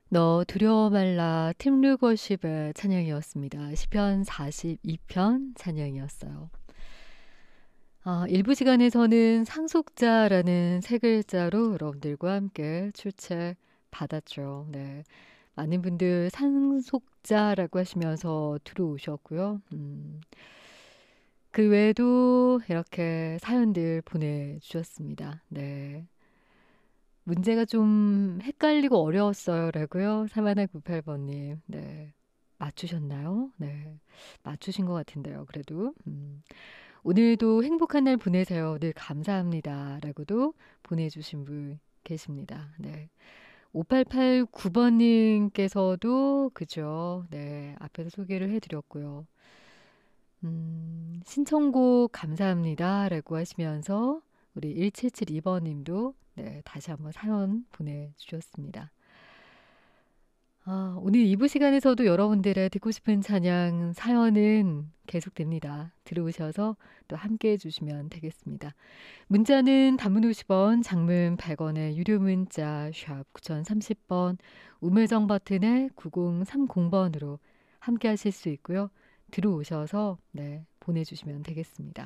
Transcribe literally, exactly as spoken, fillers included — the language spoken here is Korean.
너 두려워 말라 팀 루거십의 찬양이었습니다. 시편 사십이 편 찬양이었어요. 아, 일부 시간에서는 상속자라는 세 글자로 여러분들과 함께 출첵 받았죠. 네. 많은 분들 상속자라고 하시면서 들어오셨고요. 음, 그 외에도 이렇게 사연들 보내주셨습니다. 네. 문제가 좀 헷갈리고 어려웠어요. 라고요. 삼하나구팔 번님. 네. 맞추셨나요? 네. 맞추신 것 같은데요. 그래도. 음. 오늘도 행복한 날 보내세요. 늘 감사합니다. 라고도 보내주신 분 계십니다. 네. 오팔팔구 번님께서도, 그죠. 네. 앞에서 소개를 해드렸고요. 음, 신청곡 감사합니다. 라고 하시면서 우리 일칠칠이 번님도 네, 다시 한번 사연 보내주셨습니다. 아, 오늘 이 부 시간에서도 여러분들의 듣고 싶은 찬양 사연은 계속됩니다. 들어오셔서 또 함께 해주시면 되겠습니다. 문자는 단문 오십 원, 장문 백 원의 유료 문자 샵 구공삼공 번, 우물정 버튼의 구공삼공 번으로 함께 하실 수 있고요. 들어오셔서 네, 보내주시면 되겠습니다.